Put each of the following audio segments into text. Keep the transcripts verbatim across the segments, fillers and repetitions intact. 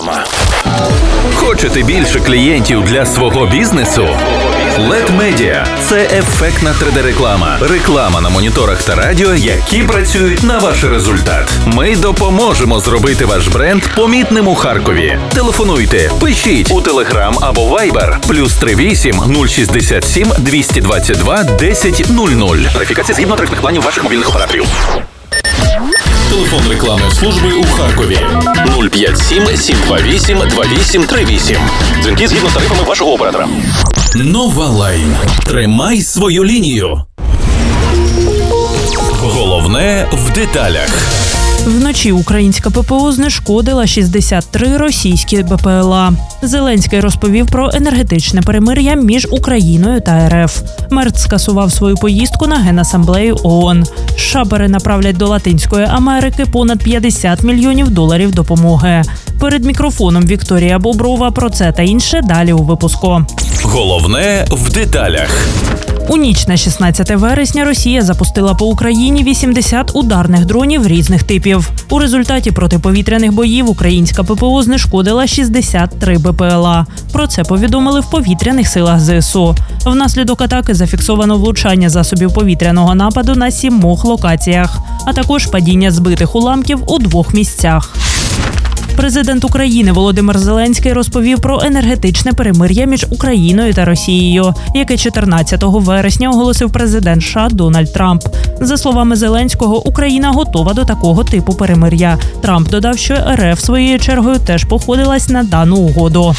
Реклама. Хочете більше клієнтів для свого бізнесу? Лед Медіа – це ефектна три де-реклама. Реклама на моніторах та радіо, які працюють на ваш результат. Ми допоможемо зробити ваш бренд помітним у Харкові. Телефонуйте, пишіть у Telegram або Viber плюс три вісім нуль шістдесят сім двісті двадцять два десять нуль нуль. Тарифікація згідно тарифних планів ваших мобільних операторів. Телефон рекламної служби у Харкові нуль п'ять сім сім два вісім два вісім три вісім. Дзвінки згідно з тарифами вашого оператора. Нова Лайн. Тримай свою лінію. Головне в деталях. Вночі українська ППО знешкодила шістдесят три російські БПЛА. Зеленський розповів про енергетичне перемир'я між Україною та РФ. Мерц скасував свою поїздку на Генасамблею ООН. США перенаправлять до Латинської Америки понад п'ятдесят мільйонів доларів допомоги. Перед мікрофоном Вікторія Боброва про це та інше далі у випуску. Головне в деталях. У ніч на шістнадцяте вересня Росія запустила по Україні вісімдесят ударних дронів різних типів. У результаті протиповітряних боїв українська ППО знешкодила шістдесят три БПЛА. Про це повідомили в повітряних силах ЗСУ. Внаслідок атаки зафіксовано влучання засобів повітряного нападу на сімох локаціях, а також падіння збитих уламків у двох місцях. Президент України Володимир Зеленський розповів про енергетичне перемир'я між Україною та Росією, яке чотирнадцятого вересня оголосив президент США Дональд Трамп. За словами Зеленського, Україна готова до такого типу перемир'я. Трамп додав, що РФ своєю чергою теж погодилась на дану угоду.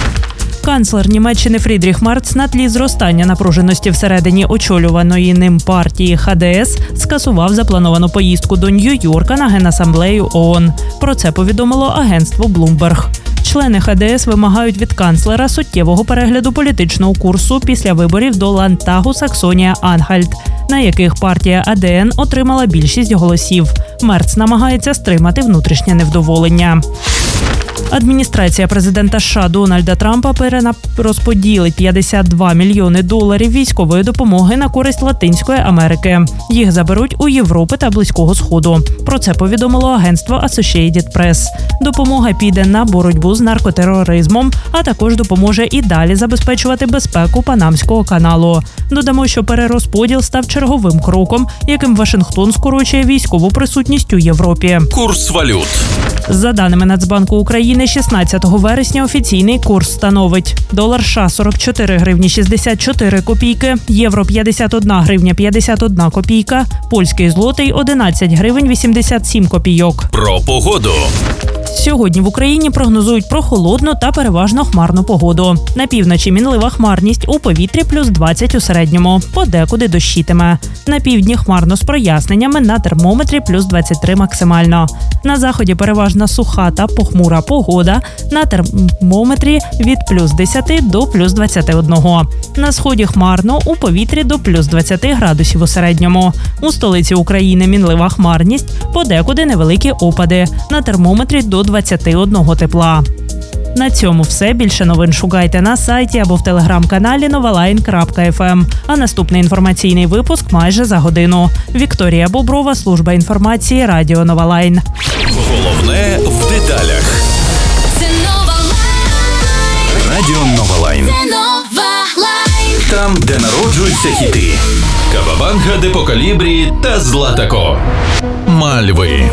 Канцлер Німеччини Фрідріх Мерц на тлі зростання напруженості всередині очолюваної ним партії Ха Де Ес скасував заплановану поїздку до Нью-Йорка на Генасамблею ООН. Про це повідомило агентство Bloomberg. Члени Ха Де Ес вимагають від канцлера суттєвого перегляду політичного курсу після виборів до Ландтагу Саксонія-Анхальт, на яких партія А Де Ен отримала більшість голосів. Мерц намагається стримати внутрішнє невдоволення. Адміністрація президента США Дональда Трампа перерозподілить п'ятдесят два мільйони доларів військової допомоги на користь Латинської Америки. Їх заберуть у Європи та Близького Сходу. Про це повідомило агентство Associated Press. Допомога піде на боротьбу з наркотероризмом, а також допоможе і далі забезпечувати безпеку Панамського каналу. Додамо, що перерозподіл став черговим кроком, яким Вашингтон скорочує військову присутність у Європі. Курс валют. За даними Нацбанку України, шістнадцятого вересня офіційний курс становить: долар США сорок чотири гривні шістдесят чотири копійки, євро п'ятдесят одна гривня п'ятдесят одна копійка, польський злотий одинадцять гривень вісімдесят сім копійок. Про погоду. Сьогодні в Україні прогнозують прохолодну та переважно хмарну погоду. На півночі мінлива хмарність, у повітрі плюс двадцять у середньому, подекуди дощитиме. На півдні хмарно з проясненнями, на термометрі плюс двадцять три максимально. На заході переважно суха та похмура погода, на термометрі від плюс десять до плюс двадцять один. На сході хмарно, у повітрі до плюс двадцять градусів у середньому. У столиці України мінлива хмарність, подекуди невеликі опади, на термометрі до двадцять один тепла. На цьому все. Більше новин шукайте на сайті або в телеграм-каналі новалайн крапка еф ем. А наступний інформаційний випуск майже за годину. Вікторія Боброва, служба інформації, Радіо Новалайн. Головне в деталях. Це Новалайн. Радіо Новалайн. Це Новалайн. Там, де народжуються хіти. Кавабанга, Депо Калібрі та Златако. Мальви.